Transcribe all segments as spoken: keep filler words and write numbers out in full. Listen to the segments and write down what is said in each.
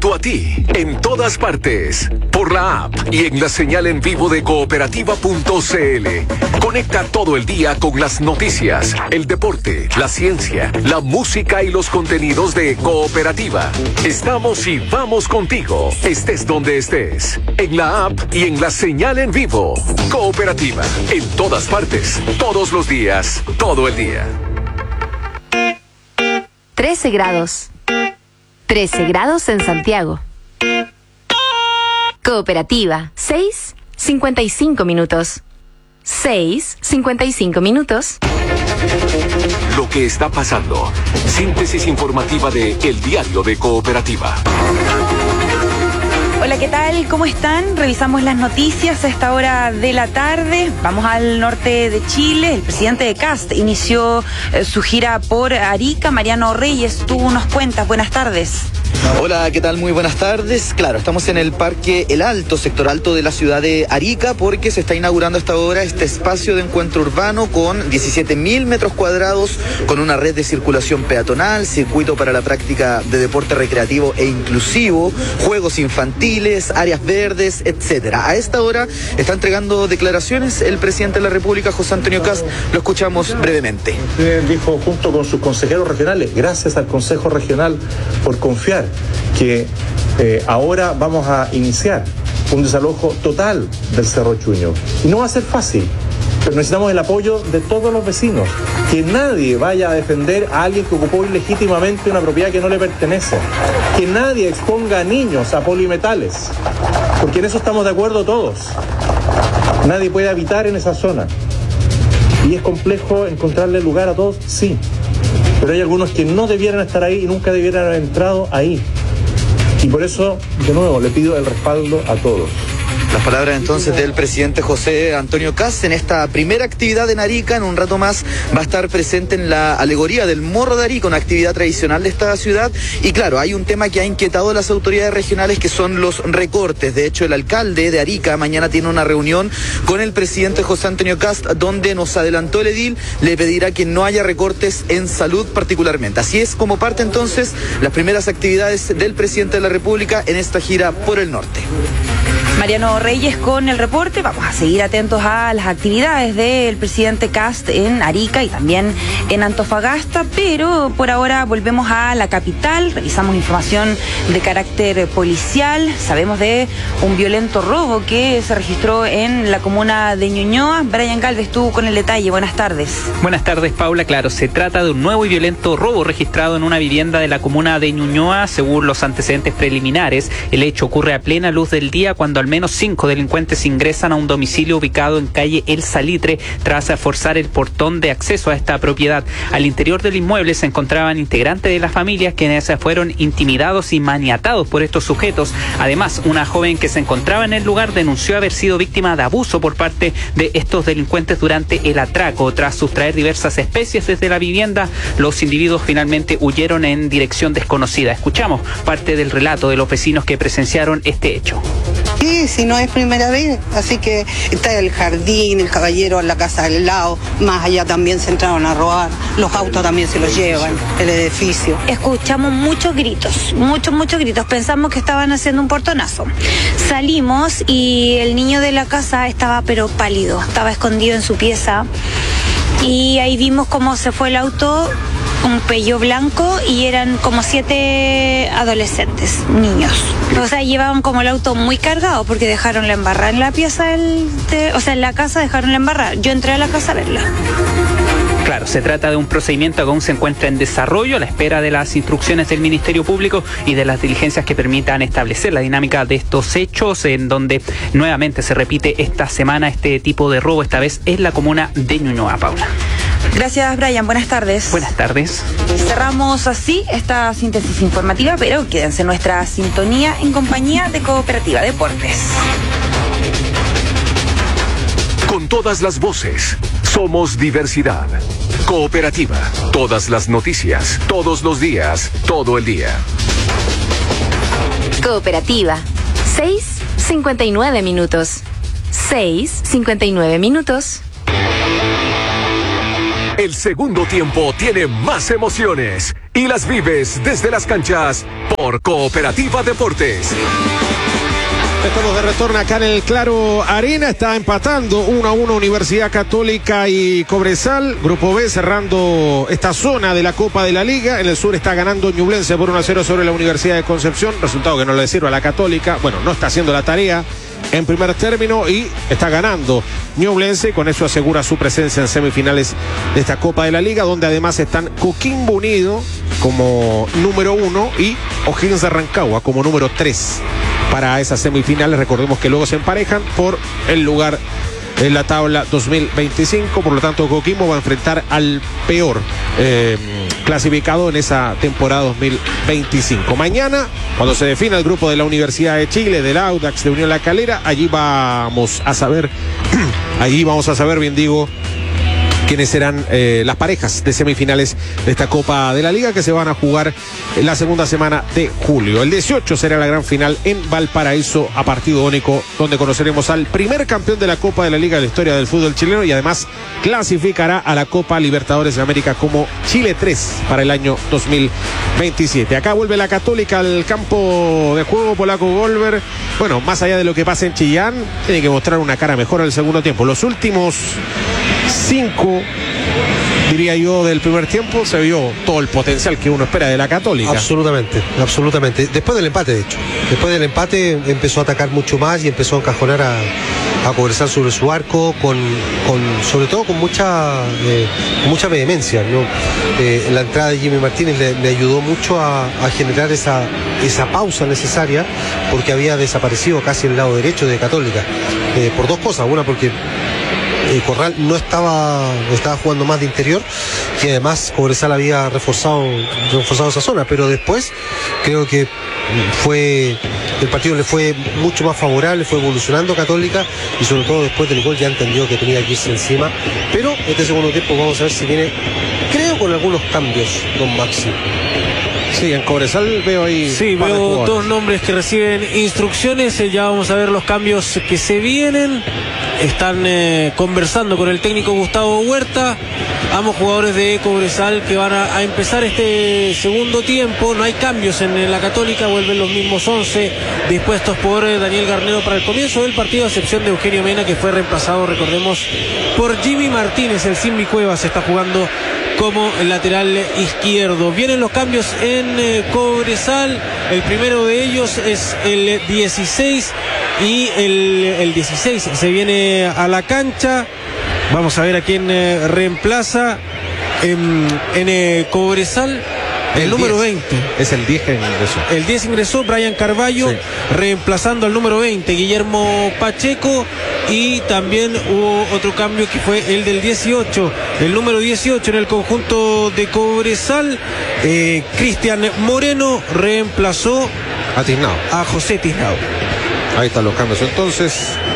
junto a ti, en todas partes, por la app y en la señal en vivo de cooperativa punto c l. Conecta todo el día con las noticias, el deporte, la ciencia, la música y los contenidos de Cooperativa. Estamos y vamos contigo, estés donde estés, en la app y en la señal en vivo. Cooperativa, en todas partes, todos los días, todo el día. trece grados. trece grados en Santiago. Cooperativa, seis, cincuenta y cinco minutos. seis, cincuenta y cinco minutos. Lo que está pasando. Síntesis informativa de El Diario de Cooperativa. Hola, ¿qué tal? ¿Cómo están? Revisamos las noticias a esta hora de la tarde. Vamos al norte de Chile. El presidente de C A S T inició eh, su gira por Arica. Mariano Reyes, tú nos cuentas. Buenas tardes. Hola, ¿qué tal? Muy buenas tardes. Claro, estamos en el Parque El Alto, sector alto de la ciudad de Arica, porque se está inaugurando hasta ahora este espacio de encuentro urbano con diecisiete mil metros cuadrados, con una red de circulación peatonal, circuito para la práctica de deporte recreativo e inclusivo, juegos infantiles, áreas verdes, etcétera. A esta hora está entregando declaraciones el presidente de la República, José Antonio C A S T. Lo escuchamos brevemente. Él dijo junto con sus consejeros regionales, gracias al Consejo Regional por confiar que eh, ahora vamos a iniciar un desalojo total del Cerro Chuño. Y no va a ser fácil, pero necesitamos el apoyo de todos los vecinos. Que nadie vaya a defender a alguien que ocupó ilegítimamente una propiedad que no le pertenece. Que nadie exponga a niños a polimetales, porque en eso estamos de acuerdo todos. Nadie puede habitar en esa zona. Y es complejo encontrarle lugar a todos, sí. Pero hay algunos que no debieran estar ahí y nunca debieran haber entrado ahí. Y por eso, de nuevo, le pido el respaldo a todos. Las palabras entonces del presidente José Antonio C A S T en esta primera actividad en Arica. En un rato más va a estar presente en la alegoría del Morro de Arica, una actividad tradicional de esta ciudad. Y claro, hay un tema que ha inquietado a las autoridades regionales, que son los recortes. De hecho, el alcalde de Arica mañana tiene una reunión con el presidente José Antonio C A S T, donde nos adelantó el edil, le pedirá que no haya recortes en salud particularmente. Así es como parte entonces las primeras actividades del presidente de la República en esta gira por el norte. Mariano Reyes con el reporte. Vamos a seguir atentos a las actividades del presidente C A S T en Arica y también en Antofagasta, pero por ahora volvemos a la capital. Revisamos información de carácter policial. Sabemos de un violento robo que se registró en la comuna de Ñuñoa. Brian Galvez, tú con el detalle. Buenas tardes. Buenas tardes, Paula. Claro, se trata de un nuevo y violento robo registrado en una vivienda de la comuna de Ñuñoa. Según los antecedentes preliminares, el hecho ocurre a plena luz del día, cuando al menos cinco delincuentes ingresan a un domicilio ubicado en calle El Salitre tras forzar el portón de acceso a esta propiedad. Al interior del inmueble se encontraban integrantes de las familias, quienes fueron intimidados y maniatados por estos sujetos. Además, una joven que se encontraba en el lugar denunció haber sido víctima de abuso por parte de estos delincuentes durante el atraco. Tras sustraer diversas especies desde la vivienda, los individuos finalmente huyeron en dirección desconocida. Escuchamos parte del relato de los vecinos que presenciaron este hecho. Sí, si no es primera vez, así que está el jardín, el caballero en la casa del lado, más allá también se entraron a robar, los autos también se los llevan, el edificio. Escuchamos muchos gritos, muchos, muchos gritos, pensamos que estaban haciendo un portonazo. Salimos y el niño de la casa estaba pero pálido, estaba escondido en su pieza y ahí vimos cómo se fue el auto, un Peugeot blanco, y eran como siete adolescentes, niños. O sea, llevaban como el auto muy cargado porque dejaron la embarrada en la pieza, del, de, o sea, en la casa dejaron la embarrada. Yo entré a la casa a verla. Claro, se trata de un procedimiento que aún se encuentra en desarrollo, a la espera de las instrucciones del Ministerio Público y de las diligencias que permitan establecer la dinámica de estos hechos, en donde nuevamente se repite esta semana este tipo de robo, esta vez en la comuna de Ñuñoa. Paula. Gracias, Brian. Buenas tardes. Buenas tardes. Cerramos así esta síntesis informativa, pero quédense en nuestra sintonía en compañía de Cooperativa Deportes. Con todas las voces, somos diversidad. Cooperativa, todas las noticias, todos los días, todo el día. Cooperativa, seis, cincuenta y nueve minutos. seis, cincuenta y nueve minutos. El segundo tiempo tiene más emociones y las vives desde las canchas por Cooperativa Deportes. Estamos de retorno acá en el Claro Arena. Está empatando uno a uno Universidad Católica y Cobresal. Grupo B cerrando esta zona de la Copa de la Liga. En el sur está ganando Ñublense por uno a cero sobre la Universidad de Concepción. Resultado que no le sirve a la Católica. Bueno, no está haciendo la tarea en primer término y está ganando Ñublense. Con eso asegura su presencia en semifinales de esta Copa de la Liga, donde además están Coquimbo Unido como número uno y O'Higgins de Rancagua como número tres para esas semifinales. Recordemos que luego se emparejan por el lugar en la tabla dos mil veinticinco. Por lo tanto, Coquimbo va a enfrentar al peor eh, clasificado en esa temporada dos mil veinticinco. Mañana, cuando se defina el grupo de la Universidad de Chile, del Audax, de Unión La Calera, allí vamos a saber, allí vamos a saber, bien digo, quiénes serán eh, las parejas de semifinales de esta Copa de la Liga, que se van a jugar en la segunda semana de julio. El dieciocho será la gran final en Valparaíso, a partido único, donde conoceremos al primer campeón de la Copa de la Liga de la historia del fútbol chileno, y además clasificará a la Copa Libertadores de América como Chile tres para el año dos mil veintisiete. Acá vuelve la Católica al campo de juego. Polaco Golver, bueno, más allá de lo que pasa en Chillán, tiene que mostrar una cara mejor en el segundo tiempo. Los últimos cinco, diría yo, del primer tiempo se vio todo el potencial que uno espera de la Católica. Absolutamente, absolutamente. Después del empate, de hecho. Después del empate empezó a atacar mucho más y empezó a encajonar a, a Cobresal sobre su arco, con, con sobre todo con mucha eh, con mucha vehemencia, ¿no? Eh, la entrada de Jimmy Martínez le, le ayudó mucho a, a generar esa, esa pausa necesaria, porque había desaparecido casi el lado derecho de Católica. Eh, por dos cosas. Una, porque Eh, Corral no estaba estaba jugando más de interior, y además Cobresal había reforzado reforzado esa zona, pero después creo que fue el partido le fue mucho más favorable, fue evolucionando Católica, y sobre todo después del gol ya entendió que tenía que irse encima. Pero este segundo tiempo vamos a ver si viene, creo, con algunos cambios don Maxi. Sí, en Cobresal veo ahí. Sí, veo dos nombres que reciben instrucciones. Ya vamos a ver los cambios que se vienen. Están eh, conversando con el técnico Gustavo Huerta, ambos jugadores de Cobresal, que van a, a empezar este segundo tiempo. No hay cambios en, en la Católica, vuelven los mismos once dispuestos por eh, Daniel Garnedo para el comienzo del partido, a excepción de Eugenio Mena, que fue reemplazado, recordemos, por Jimmy Martínez. El Simbi Cuevas está jugando como el lateral izquierdo. Vienen los cambios en eh, Cobresal. El primero de ellos es el dieciséis, y el, el dieciséis se viene a la cancha. Vamos a ver a quién eh, reemplaza en, en eh, Cobresal. El, el número diez. veinte. Es el diez que ingresó. El diez ingresó Brian Carballo, sí, reemplazando al número veinte, Guillermo Pacheco. Y también hubo otro cambio, que fue el del dieciocho. El número dieciocho en el conjunto de Cobresal, eh, Cristian Moreno, reemplazó a Tiznao, a José Tiznao. Ahí están los cambios. Entonces,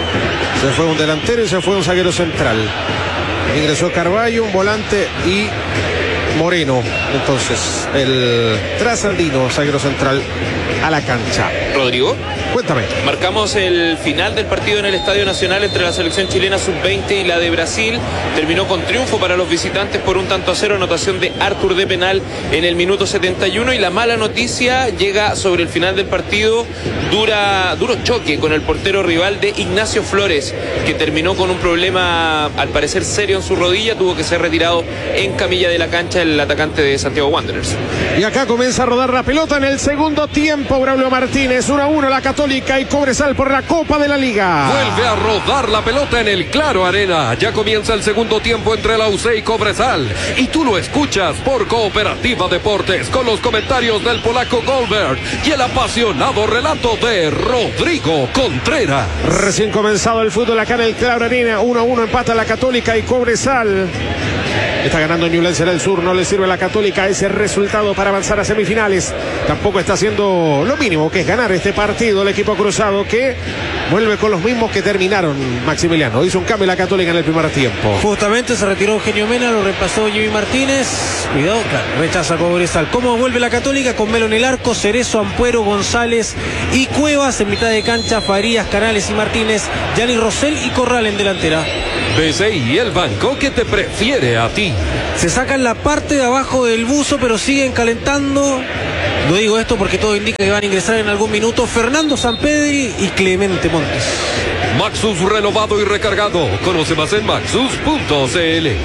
se fue un delantero y se fue un zaguero central. Ingresó Carballo, un volante, y Moreno. Entonces, el trasandino, zaguero central, a la cancha. Rodrigo, cuéntame. Marcamos el final del partido en el Estadio Nacional entre la selección chilena sub veinte y la de Brasil. Terminó con triunfo para los visitantes por un tanto a cero, anotación de Arthur de penal en el minuto setenta y uno. Y la mala noticia llega sobre el final del partido. Dura, duro choque con el portero rival de Ignacio Flores, que terminó con un problema al parecer serio en su rodilla. Tuvo que ser retirado en camilla de la cancha el atacante de Santiago Wanderers. Y acá comienza a rodar la pelota en el segundo tiempo. Braulio Martínez, uno a uno la Católica y Cobresal por la Copa de la Liga. Vuelve a rodar la pelota en el Claro Arena. Ya comienza el segundo tiempo entre la U C y Cobresal. Y tú lo escuchas por Cooperativa Deportes, con los comentarios del polaco Goldberg y el apasionado relato de Rodrigo Contreras. Recién comenzado el fútbol acá en el Claro Arena. uno a uno empata la Católica y Cobresal. Está ganando Ñublense del Sur, no le sirve a la Católica ese resultado para avanzar a semifinales. Tampoco está haciendo lo mínimo, que es ganar este partido el equipo cruzado, que vuelve con los mismos que terminaron. Maximiliano hizo un cambio en la Católica en el primer tiempo. Justamente se retiró Eugenio Mena, lo reemplazó Jimmy Martínez. Cuidado, claro, rechaza Cobresal. ¿Cómo vuelve la Católica? Con Melo en el arco, Cerezo, Ampuero, González y Cuevas. En mitad de cancha, Farías, Canales y Martínez, Gianni Rosell y Corral en delantera. B C I, el banco que te prefiere a ti. Se sacan la parte de abajo del buzo, pero siguen calentando. No digo esto porque todo indica que van a ingresar en algún minuto Fernando Sampedri y Clemente Montes. Maxus renovado y recargado. Conoce más en maxus punto c l.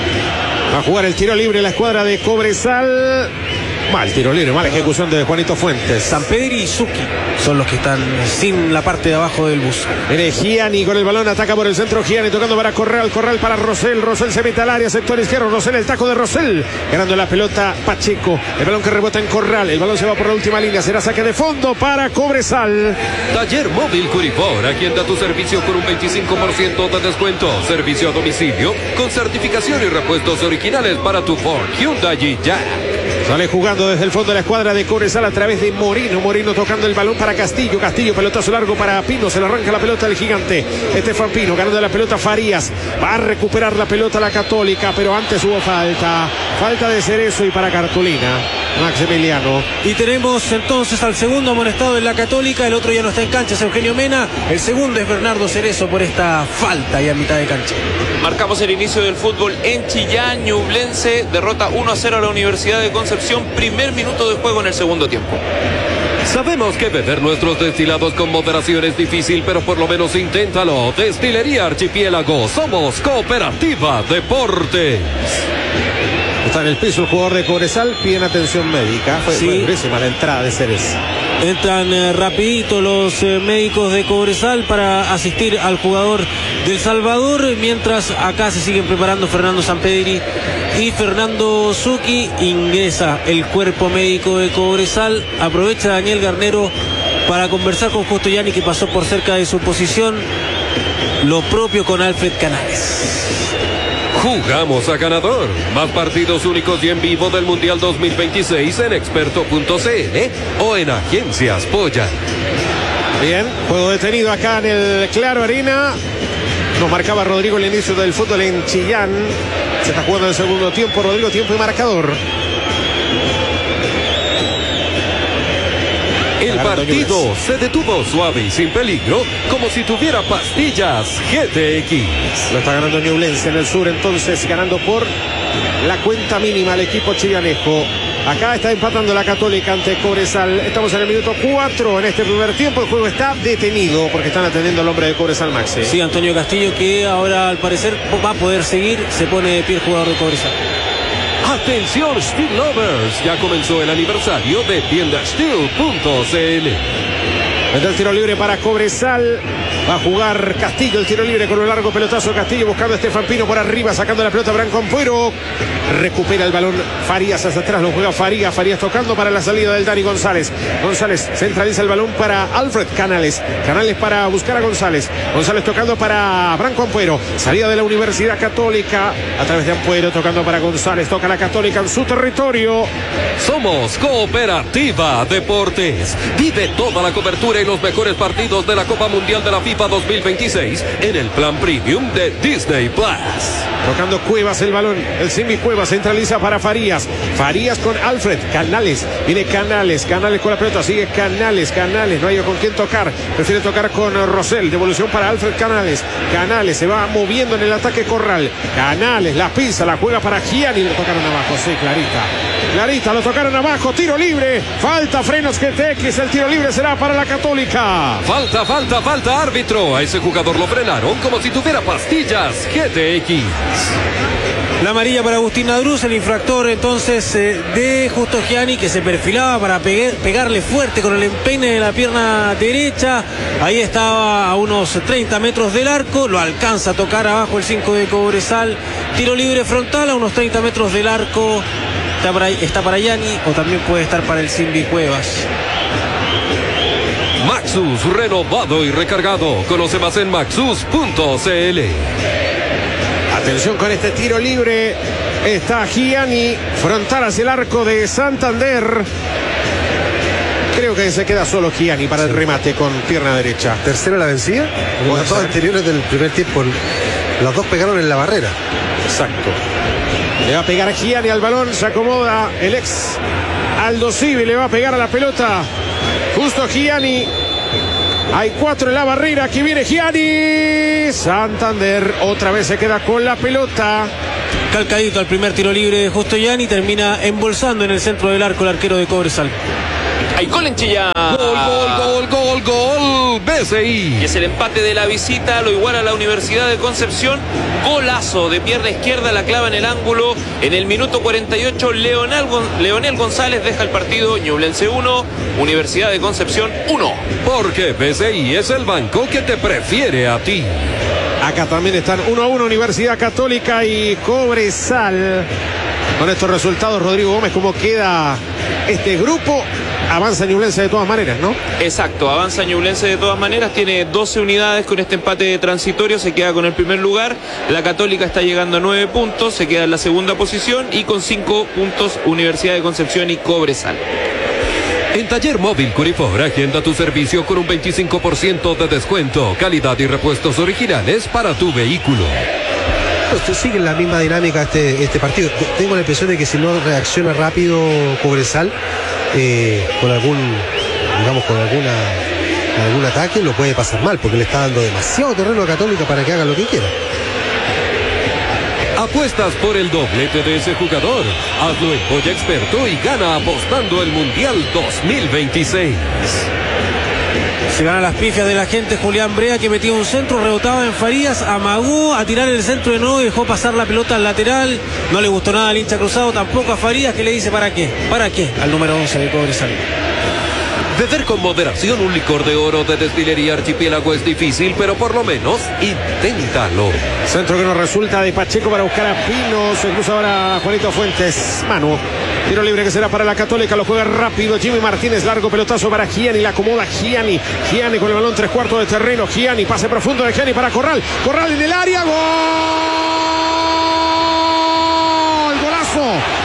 Va a jugar el tiro libre la escuadra de Cobresal. Mal tiro libre, mala ejecución de Juanito Fuentes. Sampedri y Zucchi son los que están sin la parte de abajo del bus. Viene Gianni con el balón, ataca por el centro. Gianni tocando para Corral, Corral para Rosell. Rosell se mete al área, sector izquierdo. Rosell, el taco de Rosell. Ganando la pelota Pacheco. El balón que rebota en Corral. El balón se va por la última línea. Será saque de fondo para Cobresal. Taller Móvil Curipor, aquí anda tu servicio con un veinticinco por ciento de descuento. Servicio a domicilio con certificación y repuestos originales para tu Ford, Hyundai y ya. Sale jugando desde el fondo de la escuadra de Cobresal a través de Moreno. Moreno tocando el balón para Castillo. Castillo, pelotazo largo para Pino. Se le arranca la pelota al gigante. Estefan Pino ganando la pelota Farías. Va a recuperar la pelota la Católica, pero antes hubo falta. Falta de Cerezo y para Cartulina. Maximiliano. Y tenemos entonces al segundo amonestado en la Católica. El otro ya no está en cancha, es Eugenio Mena. El segundo es Bernardo Cerezo por esta falta ya a mitad de cancha. Marcamos el inicio del fútbol en Chillán. Ñublense derrota uno a cero a la Universidad de Concepción. Primer minuto de juego en el segundo tiempo. Sabemos que beber nuestros destilados con moderación es difícil, pero por lo menos inténtalo. Destilería Archipiélago, somos Cooperativa Deportes. Está en el piso el jugador de Cobresal, piden atención médica. Fue, sí. fue durísima la entrada de Cerezo. Entran eh, rapidito los eh, médicos de Cobresal para asistir al jugador del Salvador, mientras acá se siguen preparando Fernando Sampedri y Fernando Zucchi. Ingresa el cuerpo médico de Cobresal. Aprovecha Daniel Garnero para conversar con Justo Gianni, que pasó por cerca de su posición. Lo propio con Alfred Canales. Jugamos a ganador. Más partidos únicos y en vivo del Mundial dos mil veintiséis en experto punto c l o en Agencias Polla. Bien, juego detenido acá en el Claro Arena. Nos marcaba Rodrigo el inicio del fútbol en Chillán. Se está jugando el segundo tiempo. Rodrigo, tiempo y marcador. El partido se detuvo suave y sin peligro, como si tuviera pastillas G T X. Lo está ganando Ñublense en el sur, entonces ganando por la cuenta mínima el equipo chillanesco. Acá está empatando la Católica ante Cobresal. Estamos en el minuto cuatro en este primer tiempo. El juego está detenido porque están atendiendo al hombre de Cobresal, Maxi. Sí, Antonio Castillo, que ahora al parecer va a poder seguir. Se pone de pie el jugador de Cobresal. Atención Steel Lovers, ya comenzó el aniversario de tienda steel punto c l. Mete el tiro libre para Cobresal. Va a jugar Castillo el tiro libre con un largo pelotazo. Castillo buscando a Estefan Pino por arriba, sacando la pelota a Branco Ampuero. Recupera el balón Farías hacia atrás, lo juega Farías. Farías tocando para la salida del Dani González. González centraliza el balón para Alfred Canales. Canales para buscar a González. González tocando para Branco Ampuero. Salida de la Universidad Católica a través de Ampuero, tocando para González. Toca la Católica en su territorio. Somos Cooperativa Deportes. Vive toda la cobertura y los mejores partidos de la Copa Mundial de la FIFA dos mil veintiséis en el plan premium de Disney Plus. Tocando Cuevas el balón. El Simi Cuevas centraliza para Farías. Farías con Alfred. Canales. Viene Canales. Canales con la pelota. Sigue Canales. Canales. No hay con quién tocar. Prefiere tocar con Rosell. Devolución para Alfred Canales. Canales se va moviendo en el ataque Corral. Canales la pisa. La juega para Gianni. Lo tocaron abajo. Sí, Clarita. Clarita. Lo tocaron abajo. Tiro libre. Falta frenos G T X. El tiro libre será para la Católica. Falta, falta, falta, árbitro. A ese jugador lo frenaron como si tuviera pastillas G T X. La amarilla para Agustín Nadruz, el infractor entonces eh, de Justo Gianni, que se perfilaba para pegue, pegarle fuerte con el empeine de la pierna derecha. Ahí estaba a unos treinta metros del arco, lo alcanza a tocar abajo el cinco de Cobresal. Tiro libre frontal a unos treinta metros del arco. Está para, está para Gianni o también puede estar para el Simbi Cuevas. Maxus renovado y recargado. Conoce más en maxus punto c l. Atención con este tiro libre. Está Gianni frontal hacia el arco de Santander. Creo que se queda solo Gianni para el remate con pierna derecha. Tercera la vencida. Las dos anteriores del primer tiempo, las dos pegaron en la barrera. Exacto. Le va a pegar a Gianni al balón. Se acomoda el ex Aldo Civi. Le va a pegar a la pelota. Justo Gianni. Hay cuatro en la barrera. Aquí viene Gianni. Santander otra vez se queda con la pelota. Calcadito al primer tiro libre de Justo Gianni, termina embolsando en el centro del arco el arquero de Cobresal. Hay gol en Chillán. Gol, gol, gol, gol, gol. B C I. Y es el empate de la visita, lo iguala la Universidad de Concepción. Golazo de pierna izquierda, la clava en el ángulo. En el minuto cuarenta y ocho, Leonel, Gon Leonel González deja el partido. Ñublense uno, Universidad de Concepción uno. Porque B C I es el banco que te prefiere a ti. Acá también están uno a uno Universidad Católica y Cobresal. Con estos resultados, Rodrigo Gómez, ¿cómo queda este grupo? Avanza Ñublense de todas maneras, ¿no? Exacto, avanza Ñublense de todas maneras, tiene doce unidades con este empate transitorio, se queda con el primer lugar. La Católica está llegando a nueve puntos, se queda en la segunda posición, y con cinco puntos Universidad de Concepción y Cobresal. En Taller Móvil Curifor, agenda tu servicio con un veinticinco por ciento de descuento, calidad y repuestos originales para tu vehículo. Pues sigue la misma dinámica este, este partido. Tengo la impresión de que si no reacciona rápido Cobresal, eh, con algún, digamos, con alguna algún ataque, lo puede pasar mal, porque le está dando demasiado terreno a Católica para que haga lo que quiera. Apuestas por el doblete de ese jugador. Hazlo en Polla Experto y gana apostando el Mundial dos mil veintiséis. Se gana las pifias de la gente Julián Brea, que metió un centro, rebotaba en Farías, amagó a tirar el centro de nuevo y dejó pasar la pelota al lateral. No le gustó nada al hincha cruzado, tampoco a Farías, que le dice ¿para qué? ¿Para qué? Al número once de Cobresal. Beber con moderación un licor de oro de Destilería Archipiélago es difícil, pero por lo menos inténtalo. Centro que no resulta de Pacheco para buscar a Pino. Se cruza ahora Juanito Fuentes. Manu. Tiro libre que será para la Católica. Lo juega rápido Jimmy Martínez. Largo pelotazo para Gianni. La acomoda Gianni. Gianni con el balón tres cuartos de terreno. Gianni. Pase profundo de Gianni para Corral. Corral en el área. ¡Gol! ¡Golazo!